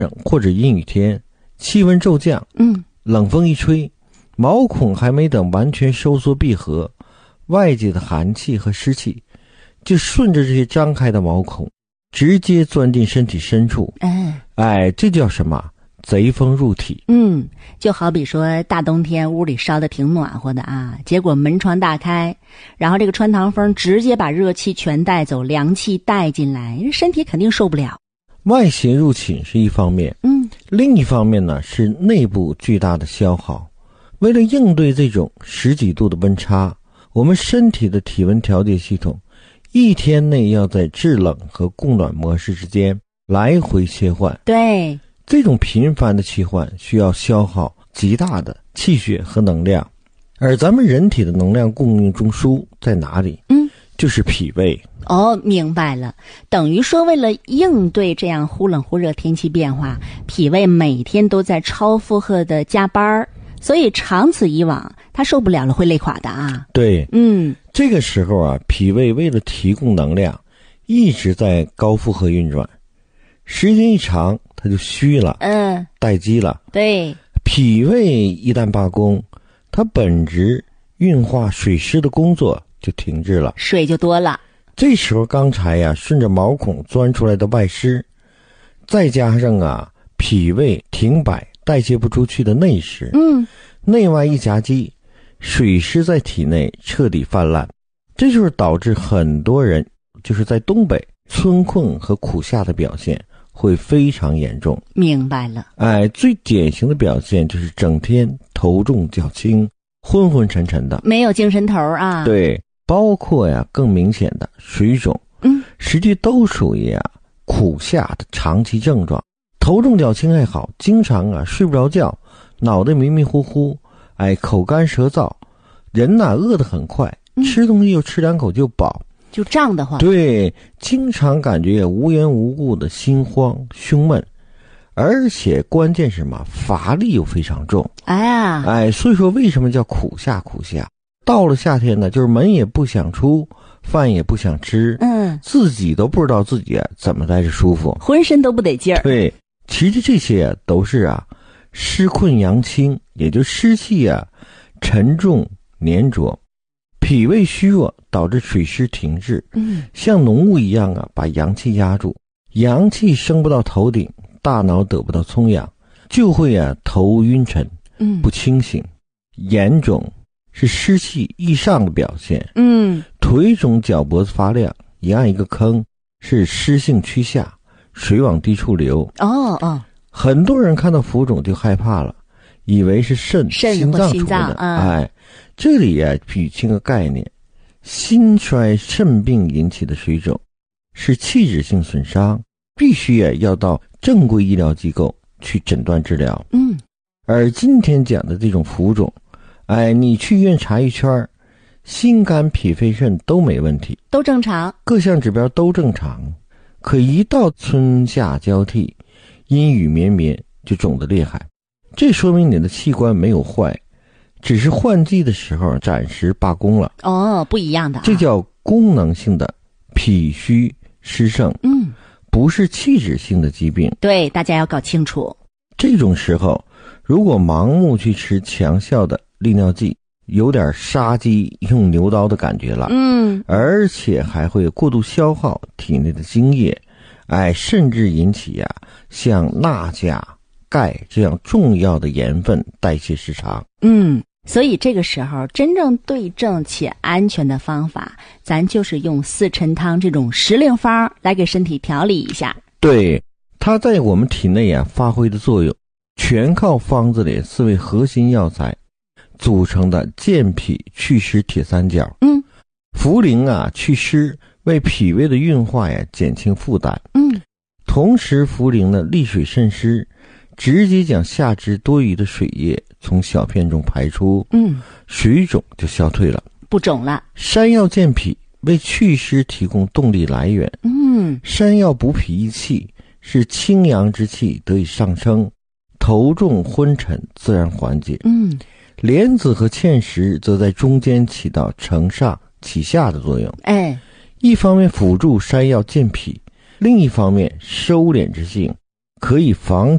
或者阴雨天，气温骤降，冷风一吹，毛孔还没等完全收缩闭合，外界的寒气和湿气就顺着这些张开的毛孔直接钻进身体深处。这叫什么？贼风入体。 就好比说大冬天屋里烧得挺暖和的啊，结果门窗大开，然后这个穿堂风直接把热气全带走，凉气带进来，身体肯定受不了。 外邪入侵是一方面，另一方面呢是内部巨大的消耗。为了应对这种10几度的温差，我们身体的体温调节系统一天内要在制冷和供暖模式之间来回切换。 对， 这种频繁的切换需要消耗极大的气血和能量，而咱们人体的能量供应中枢在哪里？就是脾胃。 明白了，等于说为了应对这样忽冷忽热天气变化，脾胃每天都在超负荷的加班，所以长此以往它受不了了，会累垮的啊。对， 这个时候啊，脾胃为了提供能量一直在高负荷运转，时间一长它就虚了，待机了。 对， 脾胃一旦罢工，它本质运化水湿的工作就停滞了， 水就多了。 这时候刚才呀顺着毛孔钻出来的外湿，再加上脾胃停摆代谢不出去的内湿，内外一夹击，水湿在体内彻底泛滥，这就是导致很多人就是在东北春困和苦夏的表现会非常严重。 明白了。 最典型的表现就是整天头重脚轻，昏昏沉沉的， 没有精神头啊。 对，包括更明显的水肿，实际都属于苦夏的长期症状。头重脚轻还好，经常睡不着觉，脑袋迷迷糊糊，口干舌燥，人饿得很快，吃东西又吃2口就饱， 就胀得慌。 对，经常感觉无缘无故的心慌胸闷，而且关键是什么？乏力又非常重。所以说为什么叫苦夏？苦夏到了夏天呢，就是门也不想出，饭也不想吃，自己都不知道自己怎么在这舒服， 浑身都不得劲儿。 对，其实这些都是湿困阳清，也就湿气沉重粘着，脾胃虚弱导致水湿停滞，像浓雾一样把阳气压住，阳气升不到头顶，大脑得不到充氧，就会头晕沉，不清醒。眼肿是湿气易上的表现，腿肿脚脖子发亮，一按一个坑，是湿性趋下，水往低处流。很多人看到浮肿就害怕了，以为是心脏出的。这里捋清个概念，心衰肾病引起的水肿是器质性损伤，必须要到正规医疗机构去诊断治疗。而今天讲的这种浮肿，你去医院查一圈，心肝脾肺肾都没问题， 都正常， 各项指标都正常，可一到春夏交替，阴雨绵绵就肿得厉害，这说明你的器官没有坏，只是换季的时候暂时罢工了。 不一样的这叫功能性的脾虚湿盛，不是器质性的疾病。 对，大家要搞清楚。 这种时候如果盲目去吃强效的利尿剂，有点杀鸡用牛刀的感觉了，而且还会过度消耗体内的精液，甚至引起像钠钾钙这样重要的盐分代谢失常。 所以这个时候真正对症且安全的方法，咱就是用四陈汤这种时令方来给身体调理一下。 对，它在我们体内发挥的作用全靠方子里4味核心药材组成的健脾祛湿铁三角。茯苓祛湿，为脾胃的运化减轻负担。同时茯苓呢利水渗湿，直接将下肢多余的水液从小便中排出，水肿就消退了， 不肿了。 山药健脾，为祛湿提供动力来源。山药补脾益气，使清阳之气得以上升，头重昏沉自然缓解。莲子和芡实则在中间起到承上启下的作用。一方面辅助山药健脾，另一方面收敛之性， 可以防